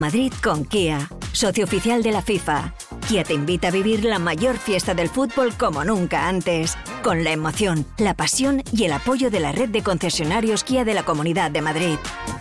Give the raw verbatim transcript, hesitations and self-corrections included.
Madrid con Kia, socio oficial de la FIFA. Kia te invita a vivir la mayor fiesta del fútbol como nunca antes, con la emoción, la pasión y el apoyo de la red de concesionarios Kia de la Comunidad de Madrid.